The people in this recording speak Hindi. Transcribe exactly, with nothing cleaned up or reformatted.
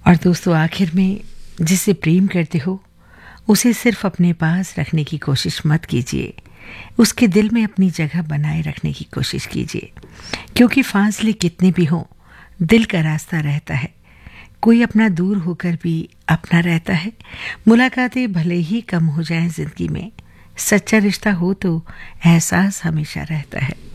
और दोस्तों, आखिर में जिससे प्रेम करते हो उसे सिर्फ अपने पास रखने की कोशिश मत कीजिए, उसके दिल में अपनी जगह बनाए रखने की कोशिश कीजिए, क्योंकि फासले कितने भी हों दिल का रास्ता रहता है। कोई अपना दूर होकर भी अपना रहता है। मुलाकातें भले ही कम हो जाएं जिंदगी में, सच्चा रिश्ता हो तो एहसास हमेशा रहता है।